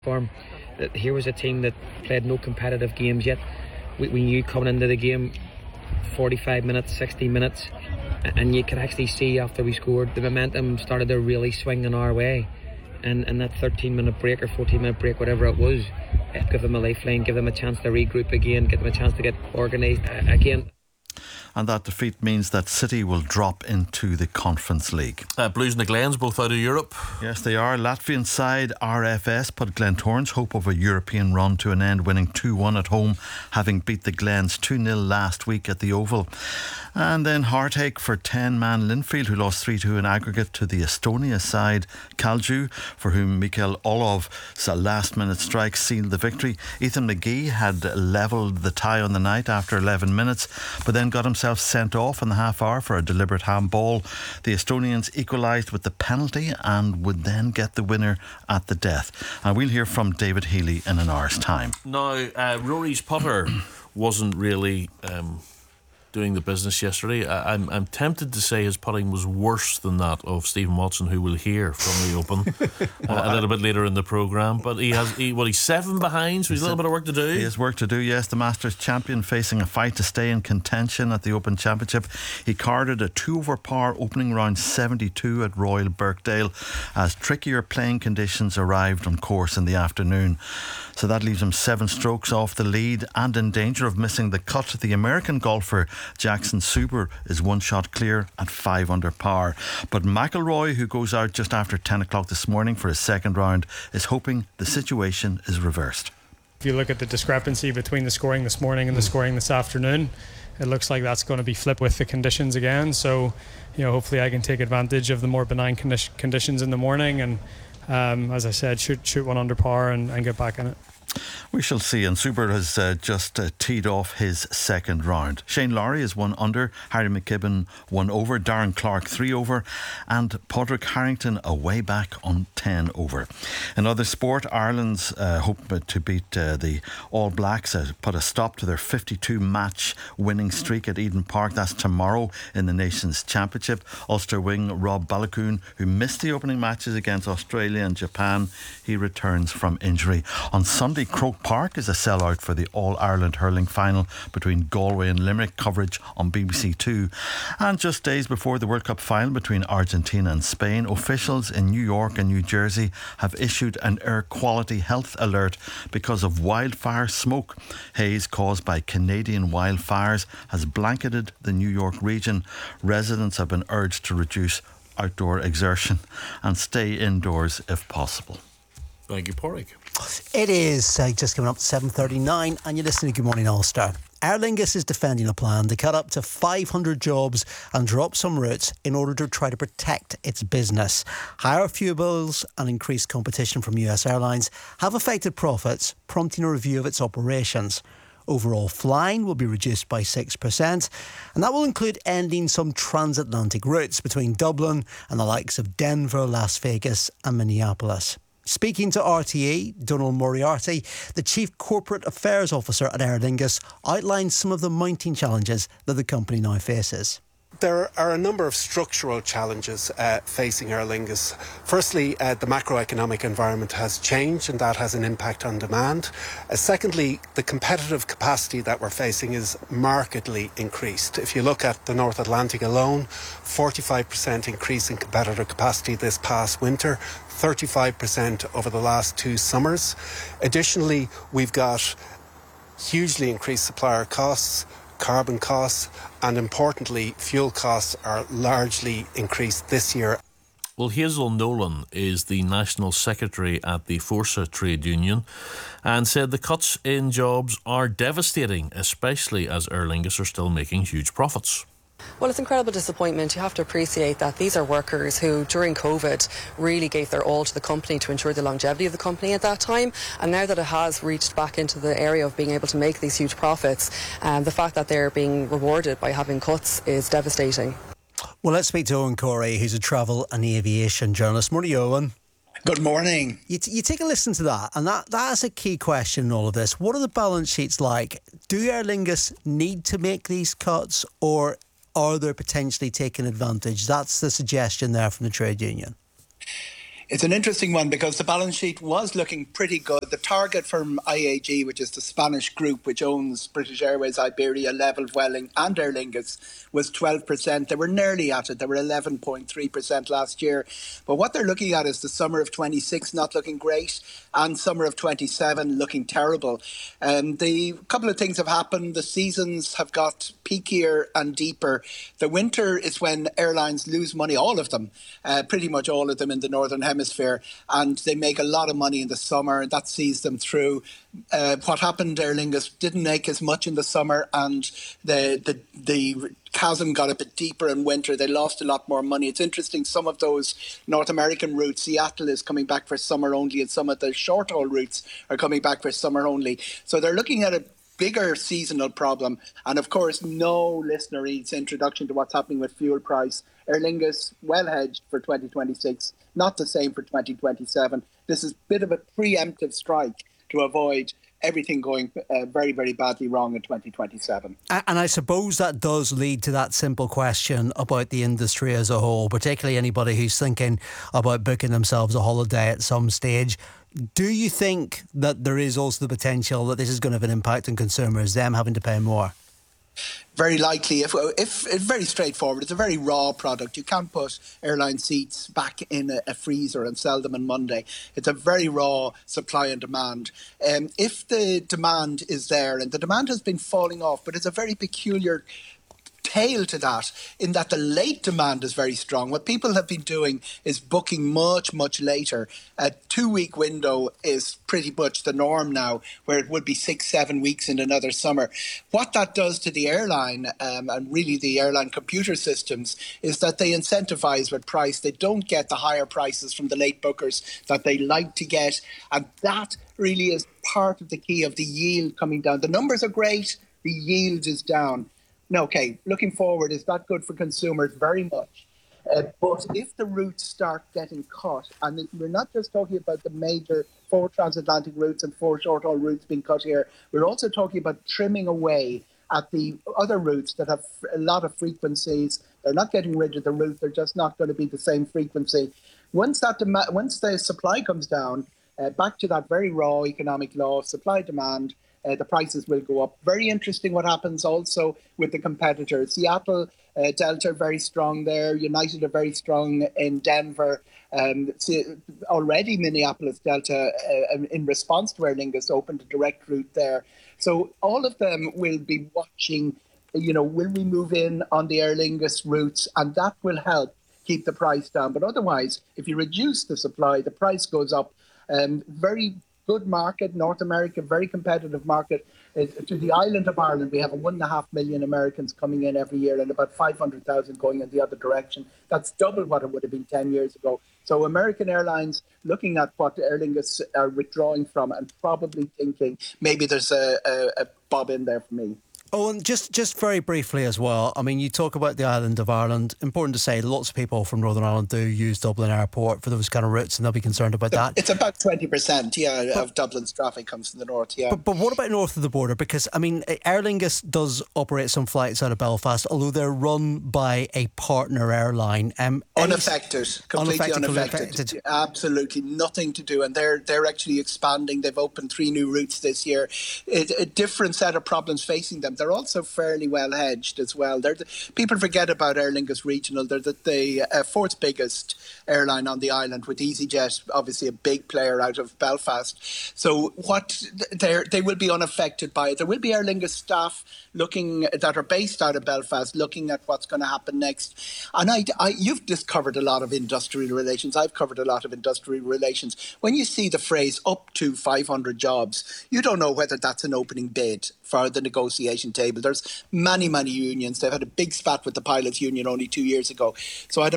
form. That here was a team that played no competitive games yet. We knew coming into the game 45 minutes, 60 minutes, and you could actually see after we scored the momentum started to really swing in our way, and that 13-minute break or 14-minute break, whatever it was, give them a lifeline, give them a chance to regroup again, give them a chance to get organised again. And that defeat means that City will drop into the Conference League. Blues and the Glens both out of Europe. Yes, they are. Latvian side RFS put Glentoran's hope of a European run to an end, winning 2-1 at home, having beat the Glens 2-0 last week at the Oval. And then heartache for 10-man Linfield, who lost 3-2 in aggregate to the Estonia side Kalju, for whom Mikael Olov's last-minute strike sealed the victory. Ethan McGee had levelled the tie on the night after 11 minutes, but then got himself sent off in the half hour for a deliberate handball. The Estonians equalised with the penalty and would then get the winner at the death. And we'll hear from David Healy in an hour's time. Now, Rory's putter wasn't really doing the business yesterday. I'm tempted to say his putting was worse than that of Stephen Watson, who we'll hear from the Open a little bit later in the programme. But he's 7 behind, so he's a little bit of work to do. He has work to do, yes. The Masters champion facing a fight to stay in contention at the Open Championship. He carded a 2-over par opening round 72 at Royal Birkdale as trickier playing conditions arrived on course in the afternoon. So that leaves him 7 strokes off the lead and in danger of missing the cut. The American golfer Jackson Suber is 1 shot clear at 5 under par. But McIlroy, who goes out just after 10 o'clock this morning for his second round, is hoping the situation is reversed. If you look at the discrepancy between the scoring this morning and the scoring this afternoon, it looks like that's going to be flipped with the conditions again. So, hopefully I can take advantage of the more benign conditions in the morning and, as I said, shoot 1 under par and get back in it. We shall see. And Suber has just teed off his second round. Shane Lowry is 1 under, Harry McKibben 1 over, Darren Clark 3 over, and Podrick Harrington away back on 10 over. In other sport, Ireland's hope to beat the All Blacks put a stop to their 52-match winning streak at Eden Park. That's tomorrow in the Nations Championship. Ulster wing Rob Balakoon, who missed the opening matches against Australia and Japan, he returns from injury. On Sunday, Croke Park is a sellout for the All-Ireland hurling final between Galway and Limerick, coverage on BBC Two. And just days before the World Cup final between Argentina and Spain, officials in New York and New Jersey have issued an air quality health alert because of wildfire smoke. Haze caused by Canadian wildfires has blanketed the New York region. Residents have been urged to reduce outdoor exertion and stay indoors if possible. Thank you, Porrick. It is just coming up to 7:39 and you're listening to Good Morning Ulster. Aer Lingus is defending a plan to cut up to 500 jobs and drop some routes in order to try to protect its business. Higher fuel bills and increased competition from US airlines have affected profits, prompting a review of its operations. Overall flying will be reduced by 6%, and that will include ending some transatlantic routes between Dublin and the likes of Denver, Las Vegas and Minneapolis. Speaking to RTE, Donald Moriarty, the Chief Corporate Affairs Officer at Aer Lingus, outlined some of the mounting challenges that the company now faces. There are a number of structural challenges facing Aer Lingus. Firstly, the macroeconomic environment has changed and that has an impact on demand. Secondly, the competitive capacity that we're facing is markedly increased. If you look at the North Atlantic alone, 45% increase in competitive capacity this past winter, 35% over the last 2 summers. Additionally, we've got hugely increased supplier costs, carbon costs, and importantly, fuel costs are largely increased this year. Well, Hazel Nolan is the National Secretary at the Forsa Trade Union and said the cuts in jobs are devastating, especially as Aer Lingus are still making huge profits. Well, it's incredible disappointment. You have to appreciate that these are workers who, during COVID, really gave their all to the company to ensure the longevity of the company at that time. And now that it has reached back into the area of being able to make these huge profits, the fact that they're being rewarded by having cuts is devastating. Well, let's speak to Owen Corey, who's a travel and aviation journalist. Morning, Owen. Good morning. You take a listen to that, and that is a key question in all of this. What are the balance sheets like? Do Aer Lingus need to make these cuts, or are they potentially taking advantage? That's the suggestion there from the trade union. It's an interesting one because the balance sheet was looking pretty good. The target from IAG, which is the Spanish group which owns British Airways, Iberia, Level, Vueling and Aer Lingus, was 12%. They were nearly at it. They were 11.3% last year. But what they're looking at is the summer of 26 not looking great and summer of 27 looking terrible. The couple of things have happened. The seasons have got peakier and deeper. The winter is when airlines lose money, all of them, pretty much all of them in the Northern Hemisphere, and they make a lot of money in the summer. That sees them through. What happened, Aer Lingus didn't make as much in the summer, and the chasm got a bit deeper in winter. They lost a lot more money. It's interesting, some of those North American routes, Seattle is coming back for summer only, and some of the short-haul routes are coming back for summer only. So they're looking at a bigger seasonal problem. And of course, no listener needs introduction to what's happening with fuel price. Aer Lingus, well hedged for 2026, not the same for 2027. This is a bit of a preemptive strike to avoid everything going very, very badly wrong in 2027. And I suppose that does lead to that simple question about the industry as a whole, particularly anybody who's thinking about booking themselves a holiday at some stage. Do you think that there is also the potential that this is going to have an impact on consumers, them having to pay more? Very likely. If it's very straightforward, it's a very raw product. You can't put airline seats back in a freezer and sell them on Monday. It's a very raw supply and demand. If the demand is there, and the demand has been falling off, but it's a very peculiar tail to that, in that the late demand is very strong. What people have been doing is booking much, much later. A 2-week window is pretty much the norm now, where it would be 6-7 weeks in another summer. What that does to the airline, and really the airline computer systems, is that they incentivize with price. They don't get the higher prices from the late bookers that they like to get. And that really is part of the key of the yield coming down. The numbers are great, the yield is down. Now, okay, looking forward, is that good for consumers? Very much. But if the routes start getting cut, and we're not just talking about the major 4 transatlantic routes and 4 short-haul routes being cut here, we're also talking about trimming away at the other routes that have a lot of frequencies. They're not getting rid of the route, they're just not going to be the same frequency. Once the supply comes down, back to that very raw economic law of supply-demand, the prices will go up. Very interesting what happens also with the competitors. Seattle, Delta, very strong there. United are very strong in Denver. Already Minneapolis Delta, in response to Aer Lingus, opened a direct route there. So all of them will be watching, will we move in on the Aer Lingus routes? And that will help keep the price down. But otherwise, if you reduce the supply, the price goes up. Very good market, North America, very competitive market. To the island of Ireland, we have 1.5 million Americans coming in every year and about 500,000 going in the other direction. That's double what it would have been 10 years ago. So American Airlines looking at what Aer Lingus are withdrawing from and probably thinking maybe there's a bob in there for me. Oh, and just very briefly as well, I mean, you talk about the island of Ireland. Important to say, lots of people from Northern Ireland do use Dublin Airport for those kind of routes, and they'll be concerned about that. It's about 20%, of Dublin's traffic comes from the north, yeah. But what about north of the border? Because, I mean, Aer Lingus does operate some flights out of Belfast, although they're run by a partner airline. Unaffected, completely unaffected. Absolutely nothing to do. And they're actually expanding. They've opened 3 new routes this year. A different set of problems facing them. They're also fairly well hedged as well. People forget about Aer Lingus Regional. They're the 4th biggest airline on the island, with EasyJet obviously a big player out of Belfast. So they will be unaffected by it. There will be Aer Lingus staff that are based out of Belfast looking at what's going to happen next. And you've just covered a lot of industrial relations. I've covered a lot of industrial relations. When you see the phrase up to 500 jobs, you don't know whether that's an opening bid for the negotiation table. There's many, many unions. They've had a big spat with the pilots union only 2 years ago. So I'd